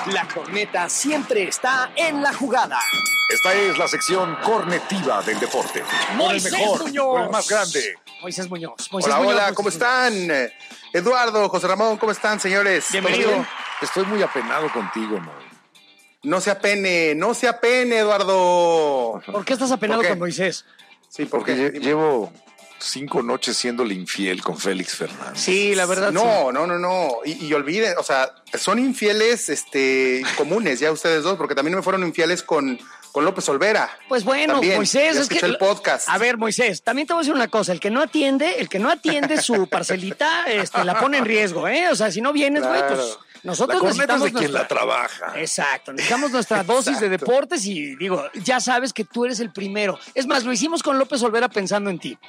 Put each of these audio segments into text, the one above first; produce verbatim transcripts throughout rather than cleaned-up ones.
La corneta siempre está en la jugada. Esta es la sección cornetiva del deporte. Moisés el mejor, Muñoz. el más grande. Moisés Muñoz. Moisés Hola, Muñoz, hola, Moisés ¿cómo Muñoz. están? Eduardo, José Ramón, ¿cómo están, señores? Bienvenido. ¿Todo bien? Estoy muy apenado contigo, Mo. No se apene, no se apene, Eduardo. ¿Por qué estás apenado ¿Por qué? con Moisés? Sí, Porque porque lle- llevo cinco noches siéndole infiel con Félix Fernández. Sí, la verdad. No, no, no, no. Y, y olviden, o sea, son infieles este, comunes ya ustedes dos, porque también me fueron infieles con, con López Olvera. Pues bueno, También, Moisés, ya es que escuché el podcast. A ver, Moisés, también te voy a decir una cosa, el que no atiende, el que no atiende su parcelita, este, la pone en riesgo, ¿eh? O sea, si no vienes, güey, Claro. pues La nosotros corneta es necesitamos de quien nuestra- la trabaja. Exacto, necesitamos nuestra dosis de Exacto. deportes y digo, ya sabes que tú eres el primero. Es más, lo hicimos con López Olvera pensando en ti.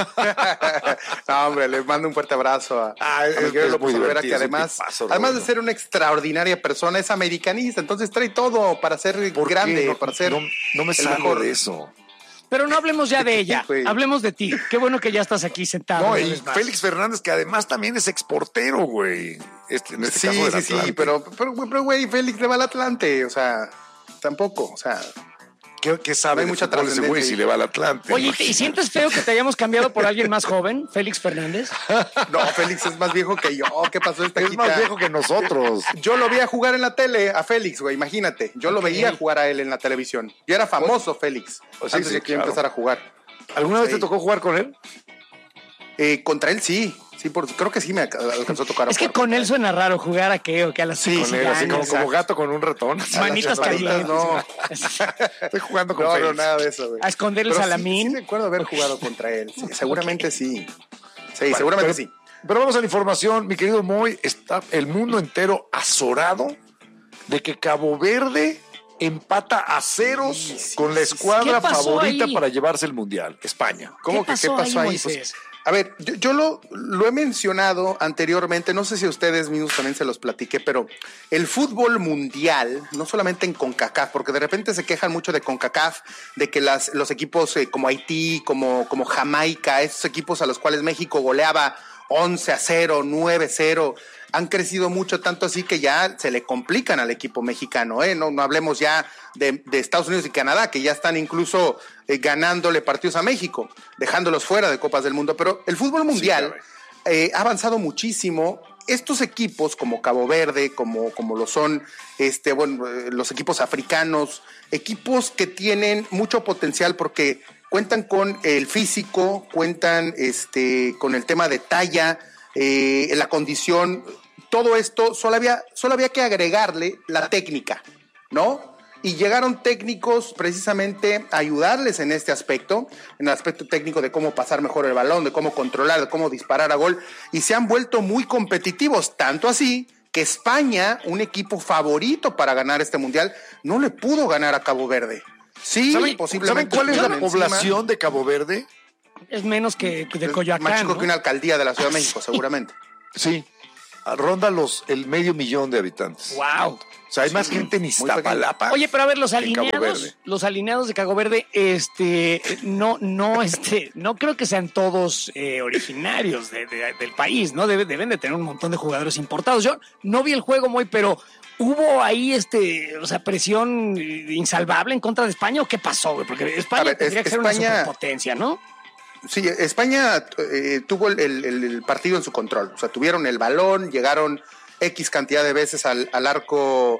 No, hombre, les mando un fuerte abrazo a, Ah, a es- mi querido es López muy Olvera, divertido, que es un además, tipazo, además de Raúl. ser una extraordinaria persona, es americanista, entonces trae todo para ser ¿Por qué? grande, No, para ser no, no me el sale mejor. de eso. Pero no hablemos ya de ella, güey. hablemos de ti. Qué bueno que ya estás aquí sentado. No, una y vez más. Félix Fernández, que además también es exportero, güey. Este, en este Sí, caso del sí, sí, Atlante. pero, pero, pero, güey, Félix le va al Atlante, o sea, tampoco, o sea, ¿Qué, qué sabe No hay de mucha fútbol ese güey trascendencia. si le va al Atlante? Oye, ¿y sientes feo que te hayamos cambiado por alguien más joven, Félix Fernández? no, Félix es más viejo que yo, ¿qué pasó esta Es más viejo que nosotros. Yo lo vi a jugar en la tele, a Félix, güey, imagínate, yo lo Ok. veía jugar a él en la televisión, yo era famoso Félix, Pues sí, antes sí, de que yo claro. empezara a jugar. ¿Alguna vez Sí. te tocó jugar con él? Eh, contra él sí, sí, por, creo que sí me alca- alcanzó a tocar. a Es que jugar con contra él suena raro jugar a qué o que a las Sí, cinco Con él, así como, años. como gato con un ratón. Manitas chapaditas, calientes. no. Estoy jugando con No, no, Félix. nada de eso, güey. A esconder el Pero sí- salamín. Sí, recuerdo haber jugado contra él. Sí, seguramente sí. Sí, seguramente pero, sí. Pero vamos a la información, mi querido Moy. Está el mundo entero azorado de que Cabo Verde empata a ceros Sí, sí, con la sí, escuadra ¿Qué pasó favorita ahí? para llevarse el Mundial, España. ¿Cómo ¿Qué que qué pasó pasó ahí, ahí? Moisés? Pues, a ver, yo, yo lo, lo he mencionado anteriormente, no sé si a ustedes mismos también se los platiqué, pero el fútbol mundial, no solamente en CONCACAF, porque de repente se quejan mucho de CONCACAF, de que las, los equipos eh, como Haití, como, como Jamaica, esos equipos a los cuales México goleaba once a cero, nueve a cero, han crecido mucho, tanto así que ya se le complican al equipo mexicano, ¿eh? No, no hablemos ya de, de Estados Unidos y Canadá, que ya están incluso eh, ganándole partidos a México, dejándolos fuera de Copas del Mundo. Pero el fútbol mundial eh, ha avanzado muchísimo. Estos equipos como Cabo Verde, como, como lo son este, bueno, eh, los equipos africanos, equipos que tienen mucho potencial porque cuentan con el físico, cuentan este, con el tema de talla, eh, la condición, todo esto, solo había, solo había que agregarle la técnica, ¿no? Y llegaron técnicos precisamente a ayudarles en este aspecto, en el aspecto técnico de cómo pasar mejor el balón, de cómo controlar, de cómo disparar a gol, y se han vuelto muy competitivos, tanto así que España, un equipo favorito para ganar este mundial, no le pudo ganar a Cabo Verde. Sí, ¿Saben, ¿Saben posiblemente cuál es la estuvieron encima. población de Cabo Verde? Es menos que que de Es Coyoacán, más chico ¿no? que una alcaldía de la Ciudad de México, seguramente. Sí, ronda los el medio millón de habitantes. Wow. O sea, hay más gente en Iztapalapa. Oye, pero a ver, los que en Cabo alineados, Verde. los alineados de Cabo Verde, este, no, no, este, no creo que sean todos eh, originarios de- de- del país, ¿no? Debe- deben de tener un montón de jugadores importados. Yo no vi el juego muy, pero ¿hubo ahí, este, o sea, presión eh, insalvable en contra de España o qué pasó, güey? Porque España A ver, tendría es- que ser una España- superpotencia, ¿no? Sí, España eh, tuvo el, el- el partido en su control. O sea, tuvieron el balón, llegaron X cantidad de veces al, al arco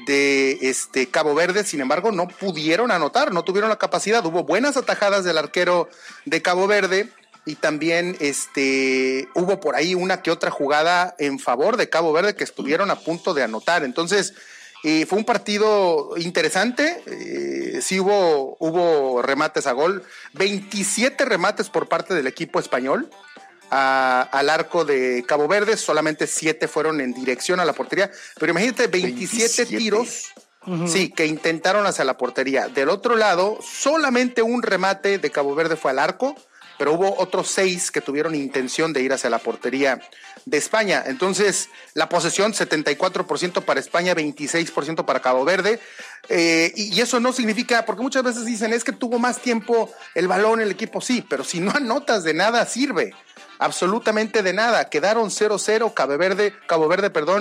de este Cabo Verde, sin embargo, no pudieron anotar, no tuvieron la capacidad. Hubo buenas atajadas del arquero de Cabo Verde y también este, hubo por ahí una que otra jugada en favor de Cabo Verde que estuvieron a punto de anotar. Entonces, eh, fue un partido interesante, eh, sí hubo, hubo remates a gol, veintisiete remates por parte del equipo español a- al arco de Cabo Verde, solamente siete fueron en dirección a la portería, pero imagínate, veintisiete, veintisiete. tiros, sí, que intentaron hacia la portería. Del otro lado, solamente un remate de Cabo Verde fue al arco, pero hubo otros seis que tuvieron intención de ir hacia la portería de España. Entonces, la posesión setenta y cuatro por ciento para España, veintiséis por ciento para Cabo Verde. Eh, y, y eso no significa, porque muchas veces dicen, es que tuvo más tiempo el balón el equipo, sí, pero si no anotas de nada sirve, absolutamente de nada. Quedaron cero cero, Cabo Verde, Cabo Verde, perdón,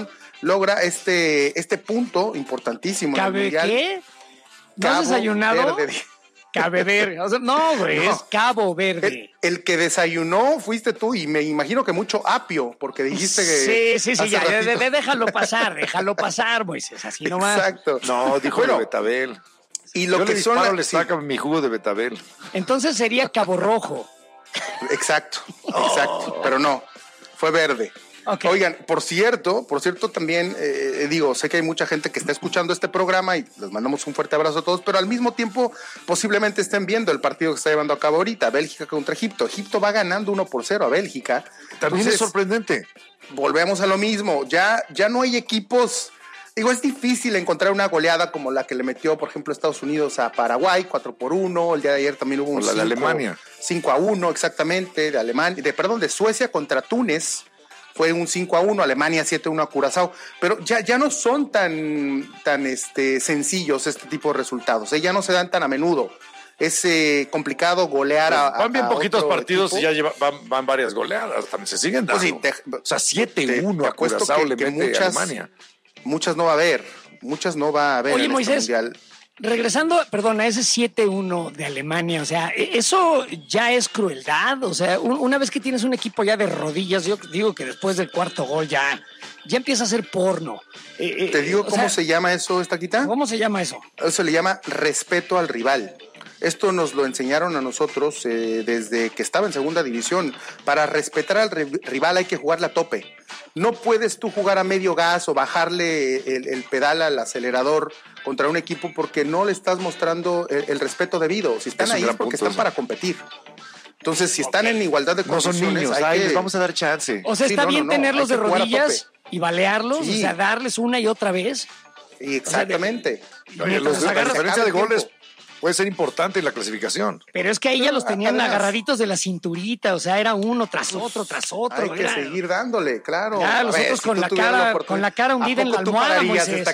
logra este, este punto importantísimo. ¿Cabe qué? ¿No has desayunado? Verde. Cabe Verde. O sea, no, güey, no. Es Cabo Verde. El, el que desayunó fuiste tú y me imagino que mucho apio, porque dijiste que... Sí, sí, sí, ya, de, de, déjalo pasar, déjalo pasar, Moisés, así nomás. Exacto. No, dijo bueno, de betabel. Y lo Yo que le son disparo, le saca sí. mi jugo de betabel. Entonces sería Cabo Rojo. Exacto, exacto, oh. pero no, fue verde. Okay. Oigan, por cierto, por cierto también, eh, digo, sé que hay mucha gente que está escuchando este programa y les mandamos un fuerte abrazo a todos, pero al mismo tiempo posiblemente estén viendo el partido que está llevando a cabo ahorita, Bélgica contra Egipto. Egipto va ganando uno por cero a Bélgica. También Entonces, es sorprendente. Volvemos a lo mismo, ya, ya no hay equipos... Digo, es difícil encontrar una goleada como la que le metió, por ejemplo, Estados Unidos a Paraguay, cuatro por uno. El día de ayer también hubo un o la cinco, de Alemania. cinco a uno, exactamente, de Alemania, de, perdón, de Suecia contra Túnez. Fue un cinco a uno, Alemania siete a uno a Curazao. Pero ya, ya no son tan, tan este, sencillos este tipo de resultados. ¿eh? Ya no se dan tan a menudo. Es eh, complicado golear a, a Van bien a poquitos partidos equipo. y ya lleva, van, van varias goleadas. También se siguen dando. Pues sí, te, o sea, siete uno a Curazao que, le que mete muchas, a Alemania. Muchas no va a haber. Muchas no va a haber. Oye, en Moisés, este mundial. Regresando, perdón, a ese siete uno de Alemania, o sea, ¿eso ya es crueldad? O sea, una vez que tienes un equipo ya de rodillas, yo digo que después del cuarto gol ya, ya empieza a ser porno. Eh, ¿Te digo cómo sea, se llama eso, Estaquita? ¿Cómo se llama eso? Eso le llama respeto al rival. Esto nos lo enseñaron a nosotros eh, desde que estaba en segunda división. Para respetar al rival hay que jugarle a tope. No puedes tú jugar a medio gas o bajarle el, el pedal al acelerador contra un equipo porque no le estás mostrando el, el respeto debido. Si están es ahí es porque están eso. para competir. Entonces, si están okay. en igualdad de condiciones... No son niños, hay ay, que... les vamos a dar chance. O sea, está sí, bien no, no, tenerlos no, de rodillas y balearlos, sí. o sea, darles una y otra vez. Exactamente. O sea, de... Oye, los, la diferencia de goles puede ser importante en la clasificación. Pero es que ahí ya los tenían Además, agarraditos de la cinturita, o sea, era uno tras otro, tras otro. Hay que era... seguir dándole, claro. Ya, los ver, otros si con, la cara, la con la cara hundida en la almohada, Moisés.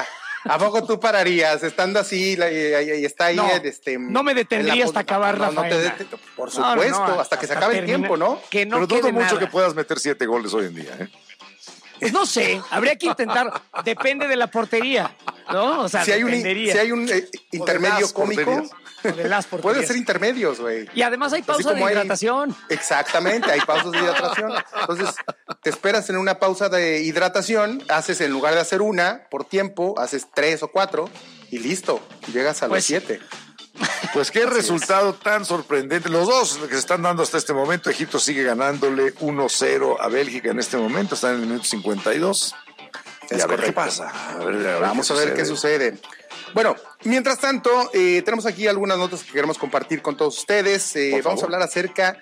¿A poco tú pararías estando así y, y, y está ahí? No, este, no me detendría la... hasta acabar la no, no te det... Por supuesto, no, no, hasta, hasta que se acabe termina... el tiempo, ¿no? Que no Pero dudo mucho nada. que puedas meter siete goles hoy en día, ¿eh? Pues no sé, habría que intentar, depende de la portería, ¿no? O sea, si hay un, si hay un eh, intermedio cómico, de las puede ser intermedios, güey. Y además hay pausa de hidratación. Hay, exactamente, hay pausas de hidratación. Entonces, te esperas en una pausa de hidratación, haces en lugar de hacer una por tiempo, haces tres o cuatro y listo, llegas a pues, los siete. Pues qué Así resultado es. tan sorprendente. Los dos que se están dando hasta este momento. Egipto sigue ganándole uno cero a Bélgica en este momento. Están en el minuto cincuenta y dos. Es y a ver correcto. qué pasa. A ver, a ver Vamos qué a ver sucede. qué sucede. Bueno, mientras tanto, eh, tenemos aquí algunas notas que queremos compartir con todos ustedes. Eh, vamos a hablar acerca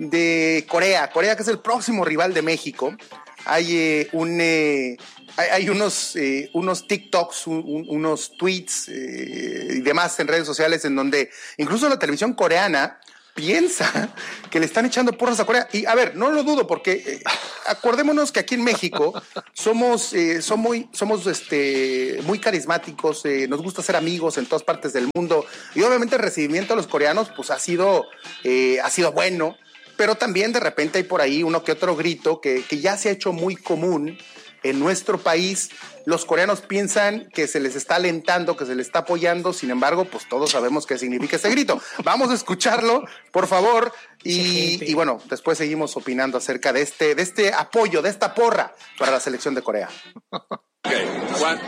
de Corea. Corea, que es el próximo rival de México. Hay eh, un... Eh, Hay, hay unos, eh, unos TikToks, un, un, unos tweets eh, y demás en redes sociales en donde incluso la televisión coreana piensa que le están echando porras a Corea. Y a ver, no lo dudo porque eh, acordémonos que aquí en México somos, eh, somos, muy, somos este, muy carismáticos, eh, nos gusta ser amigos en todas partes del mundo y obviamente el recibimiento a los coreanos pues ha sido, eh, ha sido bueno, pero también de repente hay por ahí uno que otro grito que, que ya se ha hecho muy común. En nuestro país, los coreanos piensan que se les está alentando, que se les está apoyando, sin embargo, pues todos sabemos qué significa este grito. Vamos a escucharlo, por favor, y, y bueno, después seguimos opinando acerca de este, de este apoyo, de esta porra para la selección de Corea. Okay. One.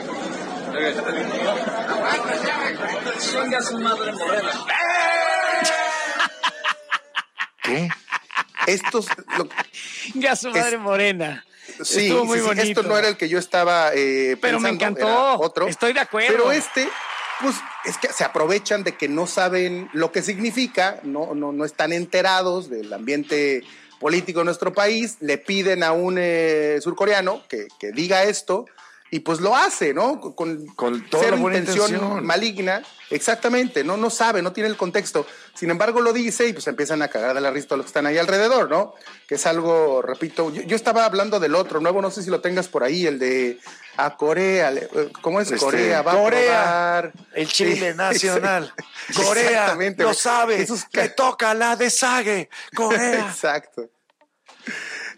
¿Qué? Estos... Lo, ya su madre es, morena. Sí, Estuvo muy sí, bonito. Esto no era el que yo estaba eh, pero pensando, me encantó. Era otro. Estoy de acuerdo. Pero este, pues es que se aprovechan de que no saben lo que significa, no, no, no están enterados del ambiente político de nuestro país, le piden a un eh, surcoreano que, que diga esto y pues lo hace, ¿no? Con, con toda cero la buena intención, intención maligna, exactamente, no, no sabe, no tiene el contexto. Sin embargo lo dice y pues empiezan a cagar de la risa todos los que están ahí alrededor, ¿no? Que es algo, repito, yo, yo estaba hablando del otro nuevo, no sé si lo tengas por ahí, el de a Corea, ¿cómo es? Este, Corea va Corea, a probar. El Chile sí, nacional. Corea lo sabe, que toca la de Sague. Corea. Exacto.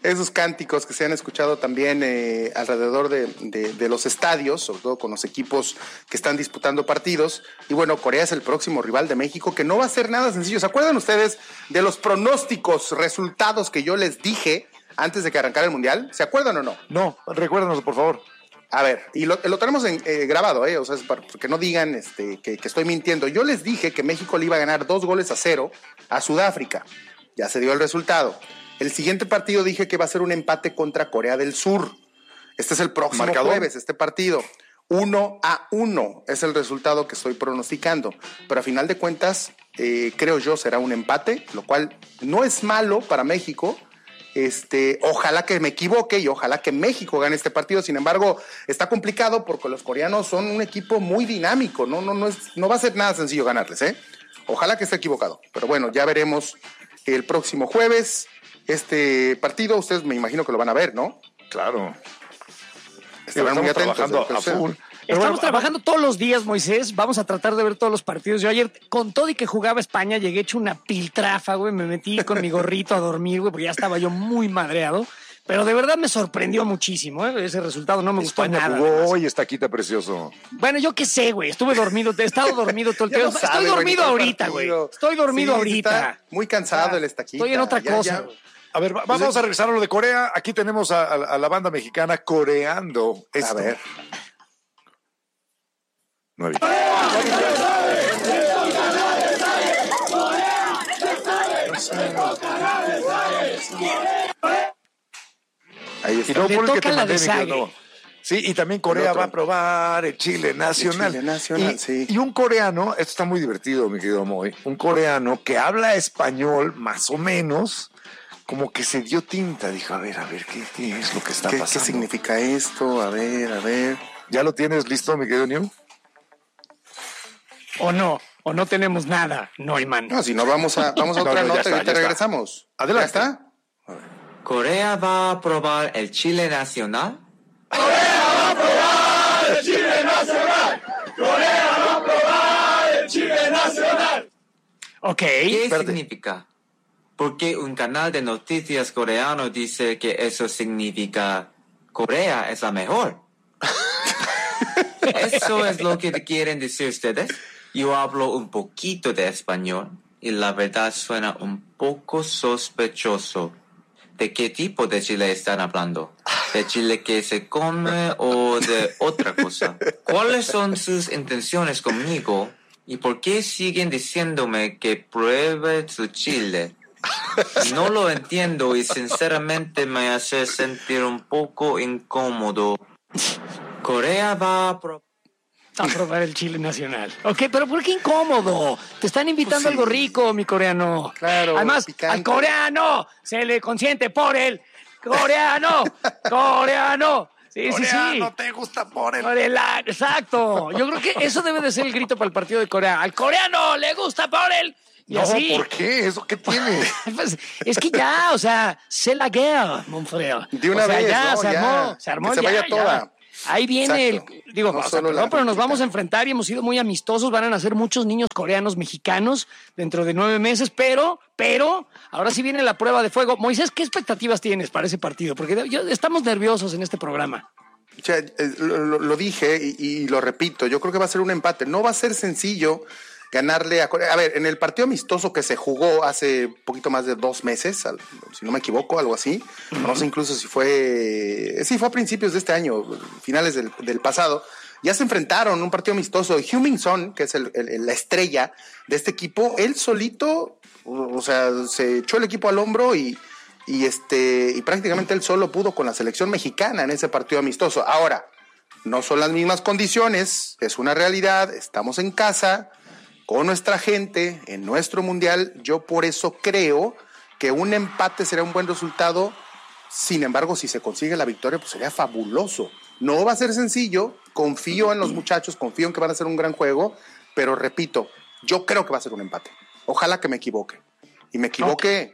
esos cánticos que se han escuchado también eh, alrededor de, de, de los estadios, sobre todo con los equipos que están disputando partidos. Y bueno, Corea es el próximo rival de México, que no va a ser nada sencillo. ¿Se acuerdan ustedes de los pronósticos, resultados que yo les dije antes de que arrancara el Mundial? ¿Se acuerdan o no? No, recuérdanos, por favor. A ver, y lo, lo tenemos en, eh, grabado, ¿eh? O sea, es para que no digan este, que, que estoy mintiendo. Yo les dije que México le iba a ganar dos goles a cero a Sudáfrica. Ya se dio el resultado. El siguiente partido dije que va a ser un empate contra Corea del Sur. Este es el próximo ¿Marcador? jueves, este partido. Uno a uno es el resultado que estoy pronosticando. Pero a final de cuentas, eh, creo yo, será un empate, lo cual no es malo para México. Este, ojalá que me equivoque y ojalá que México gane este partido. Sin embargo, está complicado porque los coreanos son un equipo muy dinámico. No, no, no, es, no va a ser nada sencillo ganarles, ¿eh? Ojalá que esté equivocado. Pero bueno, ya veremos el próximo jueves este partido. Ustedes me imagino que lo van a ver, ¿no? Claro. Estarán muy atentos. Trabajando a full. Pero Estamos bueno, trabajando todos los días, Moisés. Vamos a tratar de ver todos los partidos. Yo ayer, con todo y que jugaba España, llegué hecho una piltrafa, güey. Me metí con mi gorrito a dormir, güey, porque ya estaba yo muy madreado. Pero de verdad me sorprendió muchísimo, ¿eh? Ese resultado no me gustó España nada. jugó además. hoy, está quita precioso. Bueno, yo qué sé, güey. Estuve dormido, he estado dormido todo el Ya tiempo. lo Estoy sabe, dormido güey, ahorita, güey. partido. Estoy dormido Sí, ahorita. está muy cansado el estaquita. Estoy en otra Ya, cosa. ya. güey. A ver, va- vamos a regresar a lo de Corea. Aquí tenemos a, a- a la banda mexicana coreando esto. A ver. Nueve. Ahí Y está. luego Le por el que toca te la mandé, de mi querido Sague. Novo. Sí, y también El Corea otro. va a probar el Chile nacional. El Chile nacional, y, sí. y un coreano, esto está muy divertido, mi querido Moy, un coreano que habla español más o menos, como que se dio tinta, dijo, a ver, a ver, ¿qué, qué es lo que está ¿Qué, ¿Qué pasando? significa esto? A ver, a ver. ¿Ya lo tienes listo, mi querido New? O no, o no tenemos nada, Neumann. No, si no, vamos a, vamos a No, otra no, ya nota está, y ahorita ya está. regresamos. Adelante. ¿Ya está? ¿Corea va a probar el Chile nacional? Ok. ¿Qué Espérate. significa? Porque un canal de noticias coreano dice que eso significa Corea es la mejor. ¿Eso es lo que quieren decir ustedes? Yo hablo un poquito de español y la verdad suena un poco sospechoso. ¿De qué tipo de chile están hablando? ¿De chile que se come o de otra cosa? ¿Cuáles son sus intenciones conmigo? ¿Y por qué siguen diciéndome que pruebe su chile? No lo entiendo y sinceramente me hace sentir un poco incómodo. Corea va a probar... A probar el Chile nacional. Ok, pero ¿por qué incómodo? Te están invitando Pues sí. algo rico, mi coreano. Claro, Además, picante. al coreano se le consiente por el coreano. Coreano. Sí, sí, sí. No te gusta por el... Por el a- Exacto. Yo creo que eso debe de ser el grito para el partido de Corea. Al coreano le gusta por el... Y No, así. ¿por qué? ¿Eso qué tiene? Pues, es que ya, o sea, c'est la guerre, mon frère. De una O sea, vez, ya, ¿no? se Ya. armó, se armó Que se ya, vaya ya. toda. Ahí viene Exacto. el, digo, No o sea, solo perdón, la pero nos república. vamos a enfrentar y hemos sido muy amistosos, van a nacer muchos niños coreanos mexicanos dentro de nueve meses, pero, pero, ahora sí viene la prueba de fuego. Moisés, ¿qué expectativas tienes para ese partido? Porque yo- estamos nerviosos en este programa. O sea, eh, lo, lo- lo dije y, y lo repito, yo creo que va a ser un empate. No va a ser sencillo ganarle a Corea. A ver, en el partido amistoso que se jugó hace un poquito más de dos meses, al- si no me equivoco, algo así, no sé incluso si fue, sí, fue a principios de este año, finales del, del pasado, ya se enfrentaron en un partido amistoso. Heung-min Son, que es el- el- la estrella de este equipo, él solito, o, o sea, se echó el equipo al hombro y y este y prácticamente él solo pudo con la selección mexicana en ese partido amistoso. Ahora, no son las mismas condiciones, es una realidad, estamos en casa, con nuestra gente, en nuestro mundial. Yo por eso creo que un empate será un buen resultado. Sin embargo, si se consigue la victoria, pues sería fabuloso. No va a ser sencillo, confío en los muchachos, confío en que van a hacer un gran juego, pero repito, yo creo que va a ser un empate. Ojalá que me equivoque. Y me equivoque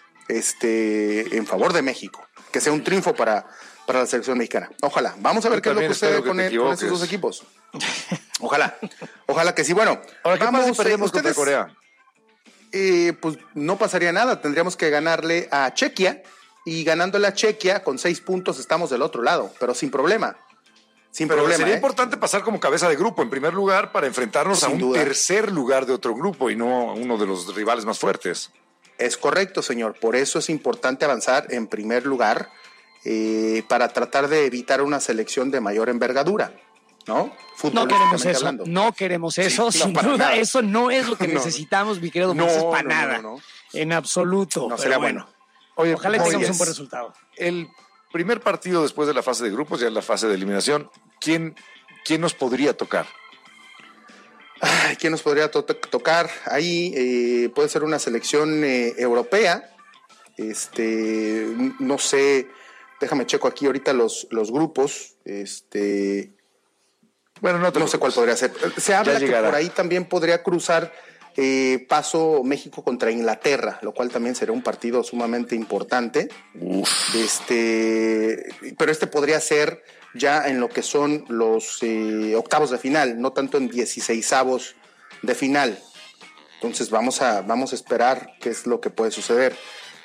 este, en favor de México. Que sea un triunfo para, para la selección mexicana. Ojalá. Vamos a ver Yo qué es lo que también sucede espero que con, te el- con esos equivoques. dos equipos. Ojalá. Ojalá que sí. Bueno, Ahora, ¿qué pasa si eh, perdemos contra ustedes, Corea? eh, pues no pasaría nada. Tendríamos que ganarle a Chequia y ganándole a Chequia con seis puntos estamos del otro lado, pero sin problema. Sin Pero problema. sería ¿eh? importante pasar como cabeza de grupo en primer lugar para enfrentarnos Sin a un duda. tercer lugar de otro grupo y no a uno de los rivales más fuertes. Es correcto, señor. Por eso es importante avanzar en primer lugar eh, para tratar de evitar una selección de mayor envergadura, ¿no? No queremos Futbolísticamente eso, hablando. no queremos eso, Sí, no, sin para duda, nada. eso no es lo que No. necesitamos, mi querido No, Moisés, para no, no, nada, no, no. en absoluto. No pero será bueno. Oye, Ojalá Moy, tengamos un es- buen resultado. El primer partido después de la fase de grupos, ya en la fase de eliminación, ¿quién, quién nos podría tocar? Ay, ¿quién nos podría to- tocar? Ahí eh, puede ser una selección eh, europea. Este, no sé, déjame checo aquí ahorita los, los grupos. Este, Bueno, no te no sé cuál preocupes. podría ser. Se habla que llegará. por ahí también podría cruzar eh, paso México contra Inglaterra, lo cual también sería un partido sumamente importante. Este, pero este podría ser ya en lo que son los eh, octavos de final, no tanto en dieciseisavos de final. Entonces vamos a, vamos a esperar qué es lo que puede suceder.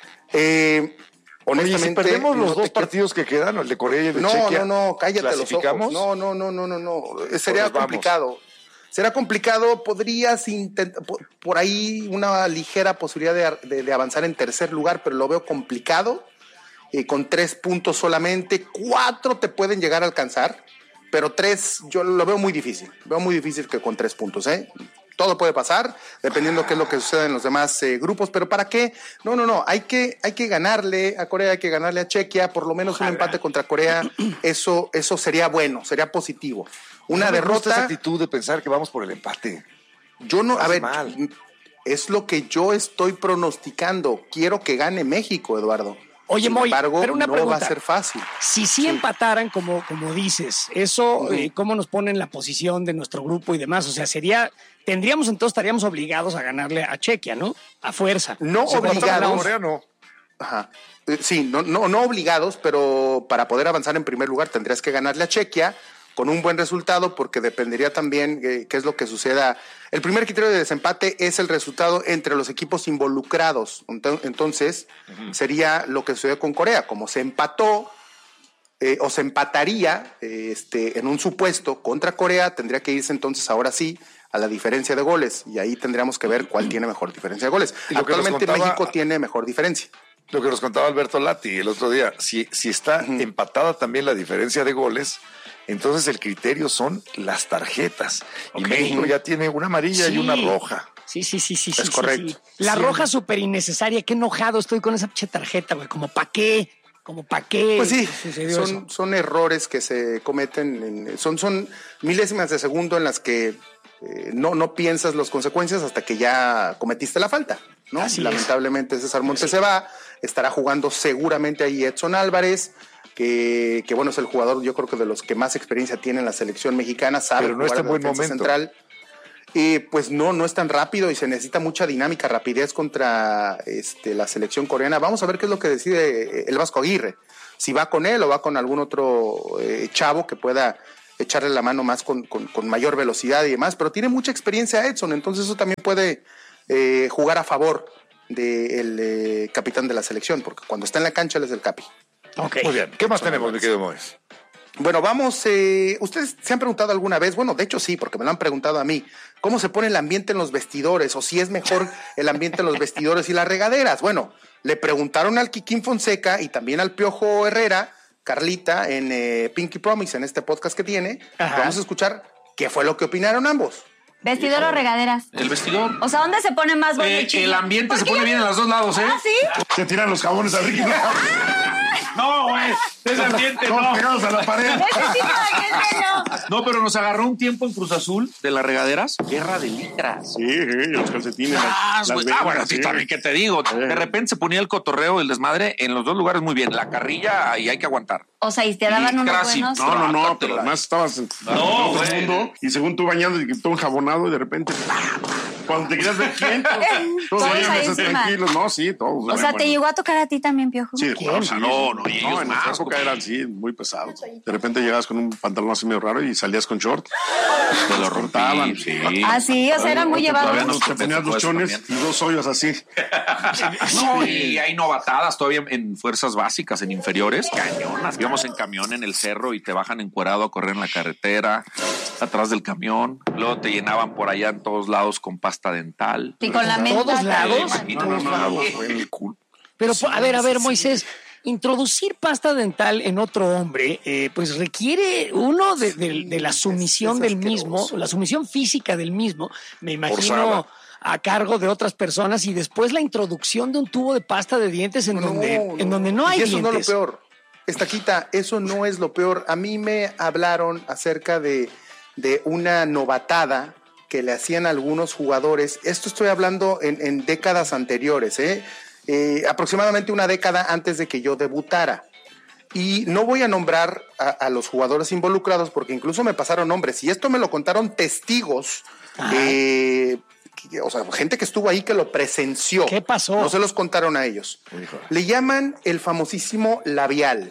Eh, Oye, honestamente, si perdemos los no dos te quiero- partidos que quedan, el de Corea y el de no, Chequia, no, no, cállate los ojos. ¿clasificamos? No, no, no, no, no, no. Sería Pues vamos. complicado. Será complicado. Podrías intentar por, por ahí una ligera posibilidad de, de- de avanzar en tercer lugar, pero lo veo complicado. Eh, con tres puntos solamente, cuatro te pueden llegar a alcanzar, pero tres yo lo veo muy difícil. Veo muy difícil que con tres puntos, ¿eh? Todo puede pasar, dependiendo qué es lo que suceda en los demás eh, grupos, pero ¿para qué? No, no, no, hay que, hay que ganarle a Corea, hay que ganarle a Chequia, por lo menos un empate contra Corea, eso, eso sería bueno, sería positivo. Una No me gusta esa derrota, actitud de pensar que vamos por el empate. yo no, a hace ver, mal. es lo que yo estoy pronosticando, quiero que gane México, Eduardo. Oye, Sin Moy, embargo, pero una no pregunta. va a ser fácil. Si sí, empataran, como, como dices, eso, Ujú. eh, ¿cómo nos pone en la posición de nuestro grupo y demás? O sea, sería, tendríamos entonces, estaríamos obligados a ganarle a Chequia, ¿no? A fuerza. No Si Cuando estamos en obligados. Corea, no. Ajá. Eh, Sí, no, no, no obligados, pero para poder avanzar en primer lugar tendrías que ganarle a Chequia con un buen resultado, porque dependería también eh, qué es lo que suceda. El primer criterio de desempate es el resultado entre los equipos involucrados. Ento- Entonces, sería lo que sucedió con Corea. Como se empató eh, o se empataría eh, este, en un supuesto contra Corea, tendría que irse entonces ahora sí a la diferencia de goles. Y ahí tendríamos que ver cuál tiene mejor diferencia de goles. Y lo que nos Actualmente contaba- México tiene mejor diferencia. Lo que nos contaba Alberto Lati el otro día, si, si está empatada también la diferencia de goles, entonces el criterio son las tarjetas. Y Ok. México ya tiene una amarilla y Sí. una roja. Sí, sí, sí, sí. Es sí, sí, correcto. sí. La Sí. roja súper innecesaria. Qué enojado estoy con esa pinche tarjeta, güey. Como pa' qué. Como pa' qué. Pues sí, sucedió son, eso? son errores que se cometen, en- son, son milésimas de segundo en las que eh, no, no piensas las consecuencias hasta que ya cometiste la falta, ¿no? Así es. Lamentablemente César Montes se va, estará jugando seguramente ahí Edson Álvarez, que, que bueno, es el jugador yo creo que de los que más experiencia tiene en la selección mexicana, sabe Pero no jugar está en de buen defensa momento. central. Eh, pues no, no es tan rápido y se necesita mucha dinámica, rapidez contra este, la selección coreana. Vamos a ver qué es lo que decide eh, el Vasco Aguirre. Si va con él o va con algún otro eh, chavo que pueda echarle la mano más con, con, con mayor velocidad y demás. Pero tiene mucha experiencia Edson, entonces eso también puede eh, jugar a favor del eh, capitán de la selección, porque cuando está en la cancha él es el capi. Ok. Muy bien. ¿Qué más tenemos, mi querido Mois? Bueno, vamos, eh, ustedes se han preguntado alguna vez, bueno, de hecho sí, porque me lo han preguntado a mí, ¿cómo se pone el ambiente en los vestidores? O si es mejor el ambiente en los vestidores y las regaderas. Bueno, le preguntaron al Kikín Fonseca y también al Piojo Herrera, Carlita, en eh, Pinky Promise, en este podcast que tiene. Ajá. Vamos a escuchar qué fue lo que opinaron ambos. ¿Vestidor o regaderas? El vestidor. O sea, ¿dónde se pone más bueno Eh, el chisme? el ambiente se Porque pone ya- bien en los dos lados, ¿eh? ¿Ah, sí? Se tiran los jabones a Ricky. No, güey. Ese ambiente Todos no. pegados a la pared. Ese tipo de gente no. No, pero nos agarró un tiempo en Cruz Azul de las regaderas. Guerra de litras. Sí, sí, los calcetines. Ah, las- las güey. venas, Ah, bueno, sí, sí. también, ¿qué te digo? De repente se ponía el cotorreo, el desmadre en los dos lugares muy bien. La carrilla y hay que aguantar. O sea, y te daban Y unos casi- buenos. No, no, no, Trátatela. pero además estabas en No, en otro güey. mundo y según tú bañando y todo enjabonado y de repente ¡pah! Cuando te quieras ver quién, todos, Todos todos ahí vayan encima. tranquilos. No, sí, todos. O sea, ¿te llegó a tocar a ti también, Piojo? Sí, claro, o sea, no, no, y ellos no, en nuestra época eran así, muy pesados. De repente llegabas con un pantalón así medio raro y salías con short. Te lo cortaban. Sí. Ah, sí, o sea, eran muy Todavía llevados. no te ponías los chones y dos hoyos así. No, y hay novatadas todavía en fuerzas básicas, en inferiores, cañonas. Íbamos en camión en el cerro y te bajan encuerado a correr en la carretera, atrás del camión. Luego te llenaban por allá en todos lados con pasta dental. Y con la menta. ¿Todos lados? Imagino. No, no, no, fue en el culo. Pero, a ver, a ver, Moisés, introducir pasta dental en otro hombre, eh, pues requiere uno de, de- de la sumisión es del asqueroso. mismo, la sumisión física del mismo, me imagino Forzada. a cargo de otras personas y después la introducción de un tubo de pasta de dientes en, donde, en donde no hay Y eso dientes. no es lo peor. Estaquita, eso no es lo peor. A mí me hablaron acerca de, de una novatada que le hacían algunos jugadores. Esto estoy hablando en, en décadas anteriores, ¿eh? Eh, aproximadamente una década antes de que yo debutara. Y no voy a nombrar a, a los jugadores involucrados porque incluso me pasaron nombres. Y esto me lo contaron testigos, eh, que- o sea, gente que estuvo ahí que lo presenció. ¿Qué pasó? No se los contaron a ellos. Le llaman el famosísimo labial.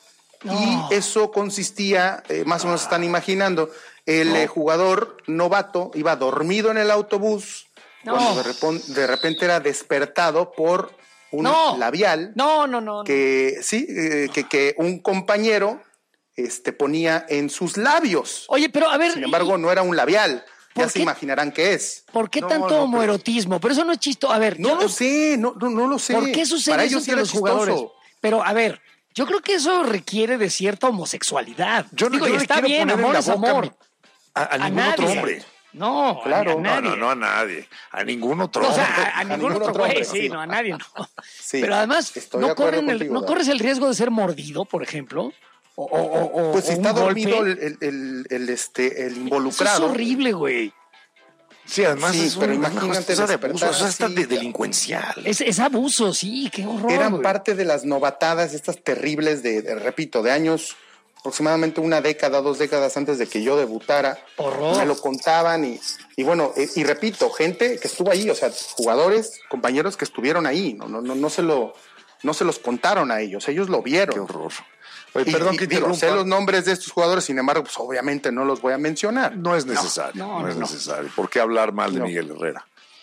Y eso consistía, eh, más o menos están imaginando, el eh, jugador novato iba dormido en el autobús, No. cuando de, repon- de repente era despertado por un No. labial No, no, no. no. que sí, eh, que, que un compañero este, ponía en sus labios. Oye, pero a ver, Sin embargo, no era un labial. Ya ¿Por se qué? imaginarán qué es. ¿por qué No, tanto no, pero- homoerotismo? Pero eso no es chisto. A ver, No yo lo sé, no, no, no lo sé. ¿por qué sucede Para eso ellos sí entre era los jugadores? chistoso. Pero a ver, yo creo que eso requiere de cierta homosexualidad. Yo no, Digo, yo y le está quiero bien, poner en amor la es boca amor. mi- a, a A ningún nadie. otro hombre. No, a- Claro. a, No, nadie. No, no, no a nadie. A ningún otro No, o hombre. sea, a, a ningún, ningún otro otro güey, hombre, sí, sí. no, a nadie no. Sí, Pero además, estoy de ¿no, acuerdo corren el- contigo, ¿no Dad. corres el riesgo de ser mordido, por ejemplo? O, o- o- o- Pues si o está un golpe. dormido el, el, el, el, este, el Eso involucrado. es horrible, güey. Sí, además Sí, es pero una imagínate cosa de abuso, despertar eso está así, de ya. delincuencial. Es, es abuso, sí, qué horror. Eran güey. parte de las novatadas, estas terribles de, de, repito, de años, aproximadamente una década, dos décadas antes de que yo debutara. Horror. Me lo contaban y, y bueno, eh, y repito, gente que estuvo ahí, o sea, jugadores, compañeros que estuvieron ahí, no, no, no, no se lo, no se los contaron a ellos, ellos lo vieron. Qué horror. Oye, Y- perdón y que digo, interrumpa. sé los nombres de estos jugadores, sin embargo, pues obviamente no los voy a mencionar. No es necesario, no, no, no, es no. necesario. ¿Por qué hablar mal de No. Miguel Herrera?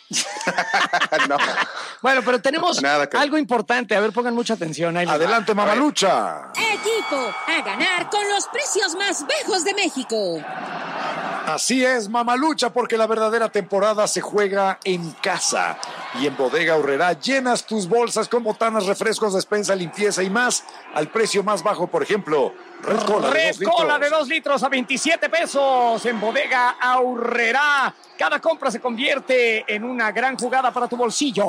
No. Bueno, pero tenemos Nada que- algo importante. A ver, pongan mucha atención. Ahí les va. Adelante, Mamalucha. Equipo a ganar con los precios más bajos de México. Así es, Mamalucha, porque la verdadera temporada se juega en casa. Y en Bodega Aurrerá llenas tus bolsas con botanas, refrescos, despensa, limpieza y más al precio más bajo. Por ejemplo, Red Cola de Red dos Cola litros. de dos litros a veintisiete pesos en Bodega Aurrerá. Cada compra se convierte en una gran jugada para tu bolsillo.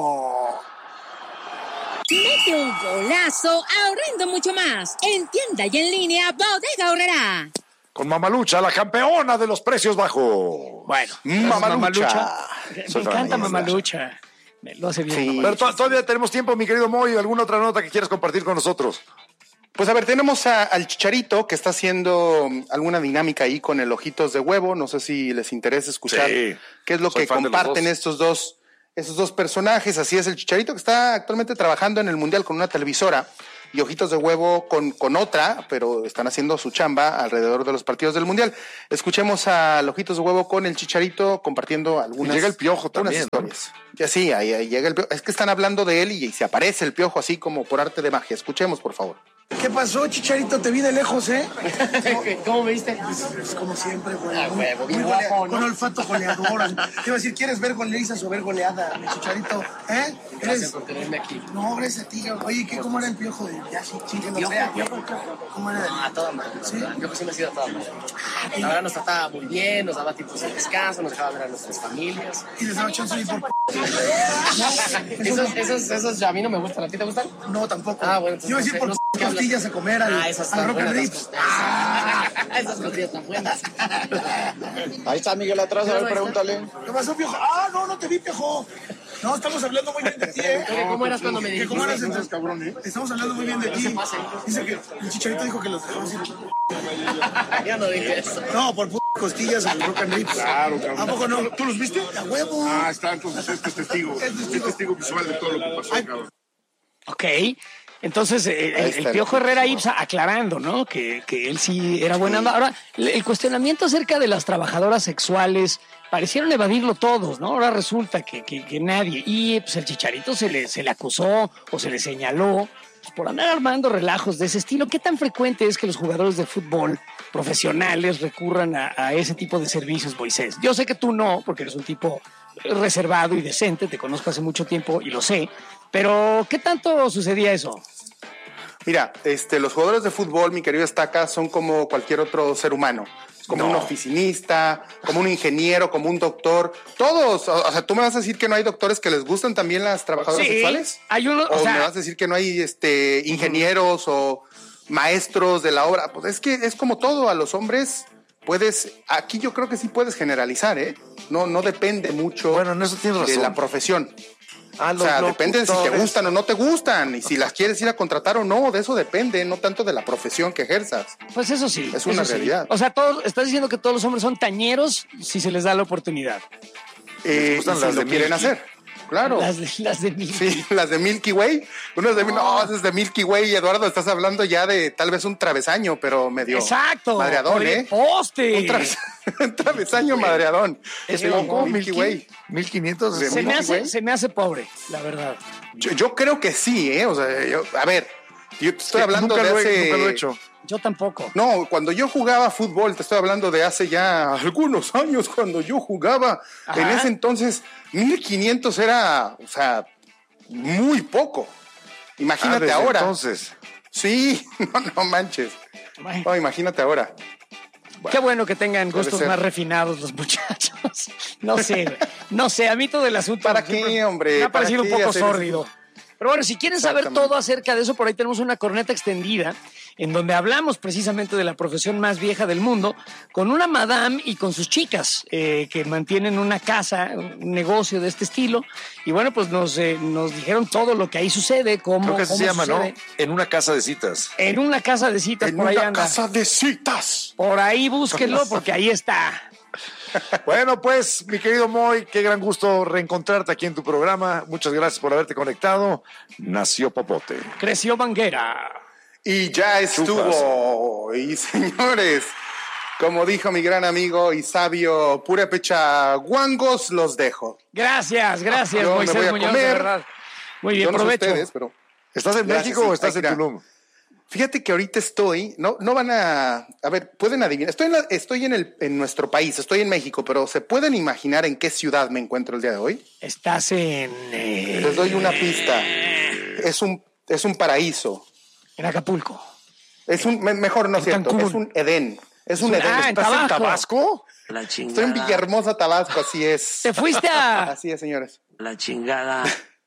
Mete un golazo ahorrando mucho más. En tienda y en línea, Bodega Aurrerá. Con Mamalucha, la campeona de los precios bajos. Bueno, Mamalucha. Me Soy encanta fan. Mamalucha. Me lo hace bien. Sí. Mamalucha. Pero to- todavía tenemos tiempo, mi querido Moy. ¿Alguna otra nota que quieras compartir con nosotros? Pues a ver, tenemos a- al Chicharito que está haciendo mm, alguna dinámica ahí con el Ojitos de Huevo. No sé si les interesa escuchar Sí, qué es lo soy que fan de los comparten dos. estos dos, estos dos personajes. Así es, el Chicharito que está actualmente trabajando en el Mundial con una televisora y Ojitos de Huevo con, con otra, pero están haciendo su chamba alrededor de los partidos del Mundial. Escuchemos a Ojitos de Huevo con el Chicharito compartiendo algunas, llega el Piojo algunas también, ¿no? historias. Ya sí, ahí, ahí llega el Piojo. Es que están hablando de él y, y se aparece el Piojo así como por arte de magia. Escuchemos, por favor. ¿Qué pasó, Chicharito? Te vi de lejos, ¿eh? ¿Cómo me viste? Pues, como siempre, güey. Ah, huevo, bien Muy guapo, golea- ¿no? Con olfato goleador. Te iba a decir, ¿quieres ver goleizas o ver goleada, mi Chicharito? ¿Eh? Gracias por tenerme aquí. No, gracias a ti. Oye, ¿qué, ¿cómo era el Piojo? De... Ya, sí, sí, que no ¿Piojo? sea. ¿Piojo? ¿Cómo era? No, a toda madre. la ¿Sí? verdad. El Piojo sí me ha sido a toda madre. La verdad nos trataba muy bien, nos daba tiempos de descanso, nos dejaba ver a nuestras familias. Y les daba chance de ir por... Esos, esos, esos a mí no me gustan. ¿A ti te gustan? No, tampoco. Ah, bueno, entonces Yo iba a no decir sé- por no sé qué hablas. costillas a comer al, Ah, esas al están Rock and buenas. Ribs. Esas, esas, esas costillas están buenas. Ahí está Miguel atrás, a ver, pregúntale. ¿Qué pasó, Piojo? Ah, no, no te vi, Piojo. No, estamos hablando muy bien de ti, ¿eh? ¿Cómo eras cuando me dijiste? ¿Cómo eras entonces, cabrón, eh? Estamos hablando muy bien de ti. Dice que el Chicharito dijo que los dejamos ir. Ya no dije eso. No, por p costillas al Rock and Rips. Claro, cabrón. ¿A poco no? ¿Tú los viste? ¡A huevo! Ah, está, entonces este es testigo. Es testigo. Es testigo visual de todo lo que pasó, Ay. cabrón. Ok. Entonces, eh, el, está. el Piojo Herrera Ibsa aclarando, ¿no? Que, que él sí era buena onda. Ahora, el cuestionamiento acerca de las trabajadoras sexuales parecieron evadirlo todos, ¿no? Ahora resulta que, que, que nadie. Y pues el Chicharito se le, se le acusó o se le señaló pues, por andar armando relajos de ese estilo. ¿Qué tan frecuente es que los jugadores de fútbol profesionales recurran a, a ese tipo de servicios, Moisés? Yo sé que tú no, porque eres un tipo reservado y decente, te conozco hace mucho tiempo y lo sé. Pero, ¿qué tanto sucedía eso? Mira, este, los jugadores de fútbol, mi querido Estaca, son como cualquier otro ser humano. Como No. un oficinista, como un ingeniero, como un doctor. Todos. O, o sea, ¿tú me vas a decir que no hay doctores que les gustan también las trabajadoras Sí, sexuales? hay uno, ¿O, o sea- me vas a decir que no hay este, ingenieros o maestros de la obra? Pues es que es como todo. A los hombres puedes... Aquí yo creo que sí puedes generalizar, ¿eh? No, no depende mucho Bueno, en eso tienes de razón. la profesión. Ah, O los sea, depende de si te locutores. gustan o no te gustan y si las quieres ir a contratar o no, de eso depende, no tanto de la profesión que ejerzas. Pues eso sí. Es una eso sí. realidad. O sea, todos, estás diciendo que todos los hombres son tañeros si se les da la oportunidad. Eh, y gustan si las lo de quieren Milky. hacer, claro. Las de, las de mí. Sí, las de Milky Way. Uno es de, no, ese es de Milky Way, Eduardo, estás hablando ya de tal vez un travesaño, pero medio Exacto. madreadón, Oye, ¿eh? Poste. Un, traves- un travesaño madreadón. ¿Es Sí, poco? Milky ¿Milky? Way. ¿mil quinientos? De se, me Milky hace, Way. se me hace pobre, la verdad. Yo, yo creo que sí, ¿eh? O sea, yo, a ver, yo te estoy hablando nunca de lo he, hace... nunca lo he hecho. Yo tampoco. No, cuando yo jugaba fútbol, te estoy hablando de hace ya algunos años, cuando yo jugaba, Ajá. en ese entonces, mil quinientos era, o sea, muy poco. Ah, Imagínate desde ahora. entonces. Sí, no, no manches. Bueno, No, imagínate ahora. qué bueno que tengan Puede gustos ser. más refinados los muchachos. No sé, no sé, a mí todo el asunto... ¿Para siempre qué, hombre? Me ha ¿Para parecido un qué poco hacer eso? sórdido. Pero bueno, si quieren saber Exactamente. todo acerca de eso, por ahí tenemos una corneta extendida en donde hablamos precisamente de la profesión más vieja del mundo con una madame y con sus chicas eh, que mantienen una casa, un negocio de este estilo. Y bueno, pues nos, eh, nos dijeron todo lo que ahí sucede, cómo, Creo que así cómo se llama, sucede. ¿no? En una casa de citas. En una casa de citas, En por ahí una anda. casa de citas. Por ahí búsquenlo porque ahí está. Bueno, pues, mi querido Moy, qué gran gusto reencontrarte aquí en tu programa. Muchas gracias por haberte conectado. Nació Popote. Creció Banguera. Y ya estuvo. Y señores, como dijo mi gran amigo y sabio Purépecha Guangos, los dejo. Gracias, gracias, Yo me Moisés voy a Muñoz, de comer. verdad. Muy bien, Yo no sé provecho. ustedes, pero ¿Estás en Gracias, México sí, o estás hay en que ir a- Tulum? fíjate que ahorita estoy, no, no van a, a ver, pueden adivinar. Estoy en, la- estoy en el, en nuestro país, estoy en México, pero ¿se pueden imaginar en qué ciudad me encuentro el día de hoy? Estás en... eh, Les doy una pista. Es un, es un paraíso. en Acapulco. Es un, me- mejor no es En cierto, Cancún. es un Edén. Es un un- Edén. ah, en ¿Estás Tabasco. ¿Tabasco? La Estoy en chingada. Villahermosa, Tabasco, así es. ¿Te fuiste a...? Así es, señores. La chingada.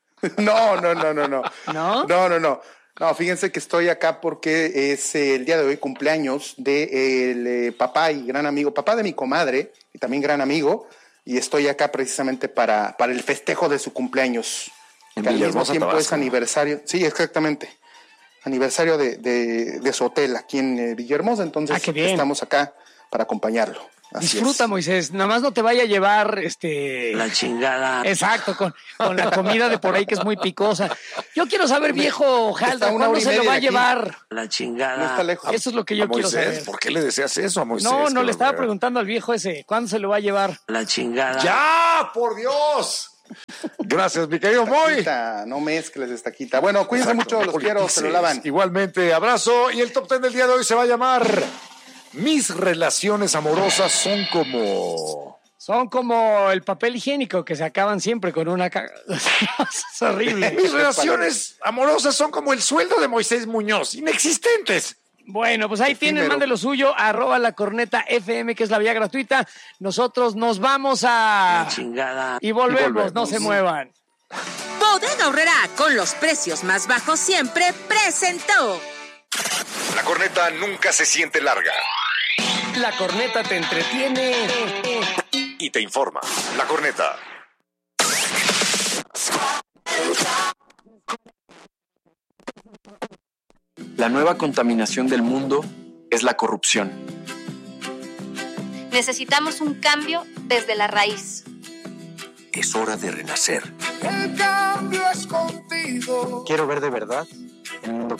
No, no, no, no, no. ¿No? No, no, no. No, fíjense que estoy acá porque es eh, el día de hoy cumpleaños de el eh, papá y gran amigo, papá de mi comadre y también gran amigo, y estoy acá precisamente para, para el festejo de su cumpleaños. En Que al mismo Villahermosa, tiempo es Tabasco. aniversario. Sí, exactamente. Aniversario de, de, de su hotel aquí en eh, Villahermosa, entonces Ah, qué bien. estamos acá para acompañarlo. Así Disfruta, es. Moisés. Nada más no te vaya a llevar este. La chingada. Exacto, con, con la comida de por ahí que es muy picosa. Yo quiero saber, viejo Jalda, Está una ¿cuándo hora y se lo media va a de aquí. llevar? La No chingada. está lejos. Eso es lo que yo ¿A quiero Moisés? saber. ¿Por qué le deseas eso a Moisés? No, no, Qué le estaba barbaridad. preguntando al viejo ese, ¿cuándo se lo va a llevar? La chingada. ¡Ya! ¡Por Dios! Gracias, mi querido Moy. Taquita, no mezcles esta quita. Bueno, cuídense Exacto, mucho, los no quiero, se lo politices. lavan. Igualmente, abrazo. Y el top ten del día de hoy se va a llamar Mis relaciones amorosas son como... Son como el papel higiénico que se acaban siempre con una... ca- Es horrible. Mis relaciones amorosas son como el sueldo de Moisés Muñoz, inexistentes. Bueno, pues ahí tienen, Efímero. mande lo suyo, arroba la corneta F M, que es la vía gratuita. Nosotros nos vamos a... La chingada. Y volvemos, Y volvemos. no se muevan. Bodega Aurrerá, con los precios más bajos siempre, presentó. La corneta nunca se siente larga La corneta te entretiene y te informa. La corneta. La nueva contaminación del mundo es la corrupción. Necesitamos un cambio desde la raíz. Es hora de renacer. El cambio es contigo. Quiero ver de verdad el mundo